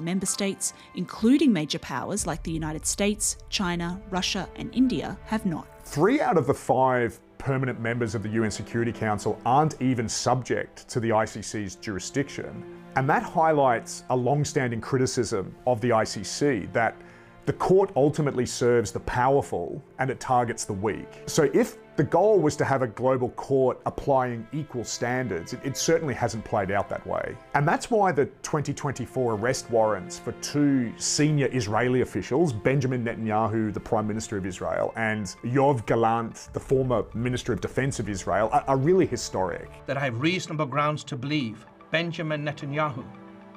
UN member states, including major powers like the United States, China, Russia and India, have not. 3 out of the 5 permanent members of the UN Security Council aren't even subject to the ICC's jurisdiction. And that highlights a long-standing criticism of the ICC that the court ultimately serves the powerful and it targets the weak. So if the goal was to have a global court applying equal standards, it certainly hasn't played out that way. And that's why the 2024 arrest warrants for 2 senior Israeli officials, Benjamin Netanyahu, the Prime Minister of Israel, and Yoav Gallant, the former Minister of Defense of Israel, are really historic. That I have reasonable grounds to believe Benjamin Netanyahu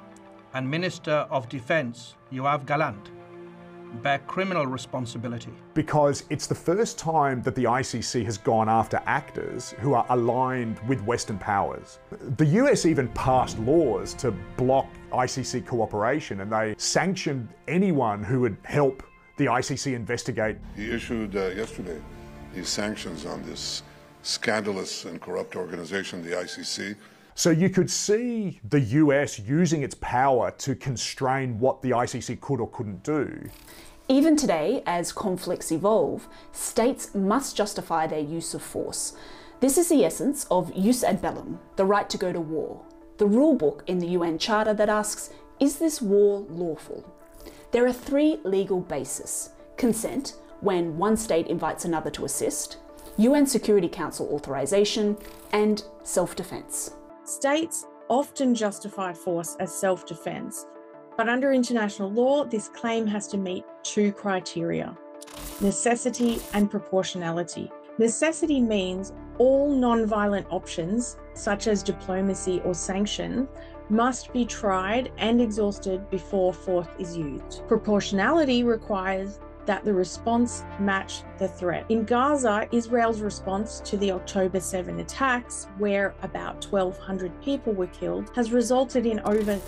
and Minister of Defense Yoav Gallant bear criminal responsibility. Because it's the first time that the ICC has gone after actors who are aligned with Western powers. The US even passed laws to block ICC cooperation, and they sanctioned anyone who would help the ICC investigate. He issued yesterday these sanctions on this scandalous and corrupt organization, the ICC. So you could see the US using its power to constrain what the ICC could or couldn't do. Even today, as conflicts evolve, states must justify their use of force. This is the essence of jus ad bellum, the right to go to war, the rule book in the UN Charter that asks, is this war lawful? There are 3 legal bases: consent, when one state invites another to assist, UN Security Council authorization, and self-defense. States often justify force as self-defense, but under international law, this claim has to meet 2 criteria: necessity and proportionality. Necessity means all non-violent options, such as diplomacy or sanction, must be tried and exhausted before force is used. Proportionality requires that the response match the threat. In Gaza, Israel's response to the October 7 attacks, where about 1,200 people were killed, has resulted in over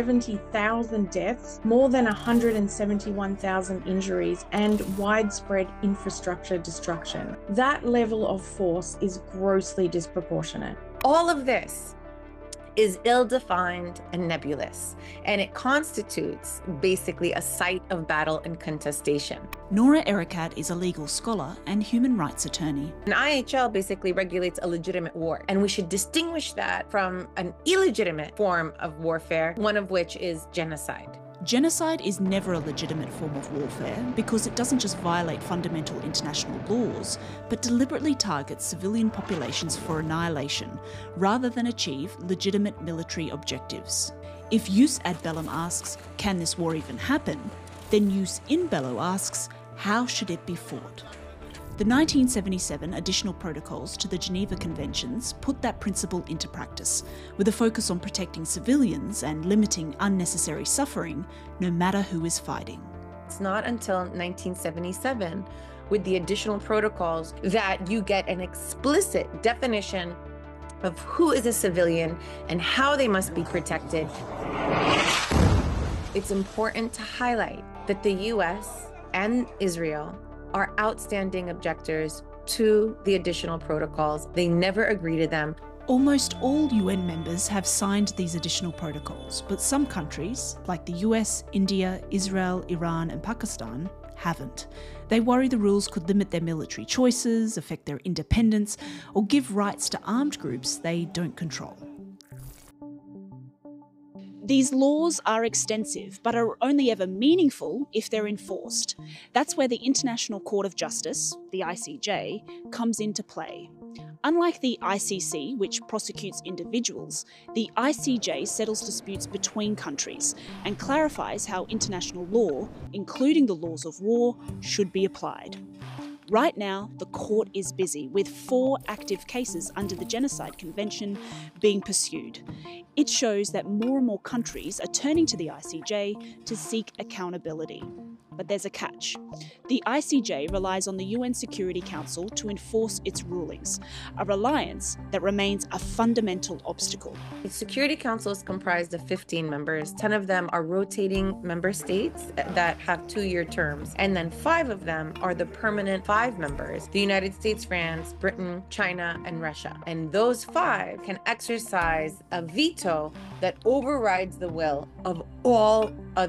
70,000 deaths, more than 171,000 injuries, and widespread infrastructure destruction. That level of force is grossly disproportionate. All of this is ill-defined and nebulous, and it constitutes basically a site of battle and contestation. Noura Erakat is a legal scholar and human rights attorney. An IHL basically regulates a legitimate war, and we should distinguish that from an illegitimate form of warfare, one of which is genocide. Genocide is never a legitimate form of warfare because it doesn't just violate fundamental international laws, but deliberately targets civilian populations for annihilation rather than achieve legitimate military objectives. If jus ad bellum asks, can this war even happen? Then jus in bello asks, how should it be fought? The 1977 additional protocols to the Geneva Conventions put that principle into practice, with a focus on protecting civilians and limiting unnecessary suffering, no matter who is fighting. It's not until 1977, with the additional protocols, that you get an explicit definition of who is a civilian and how they must be protected. It's important to highlight that the US and Israel are outstanding objectors to the additional protocols. They never agree to them. Almost all UN members have signed these additional protocols, but some countries, like the US, India, Israel, Iran, and Pakistan, haven't. They worry the rules could limit their military choices, affect their independence, or give rights to armed groups they don't control. These laws are extensive, but are only ever meaningful if they're enforced. That's where the International Court of Justice, the ICJ, comes into play. Unlike the ICC, which prosecutes individuals, the ICJ settles disputes between countries and clarifies how international law, including the laws of war, should be applied. Right now, the court is busy with 4 active cases under the Genocide Convention being pursued. It shows that more and more countries are turning to the ICJ to seek accountability. But there's a catch. The ICJ relies on the UN Security Council to enforce its rulings, a reliance that remains a fundamental obstacle. The Security Council is comprised of 15 members. 10 of them are rotating member states that have 2-year terms, and then 5 of them are the permanent 5 members: the United States, France, Britain, China, and Russia. And those 5 can exercise a veto that overrides the will of all other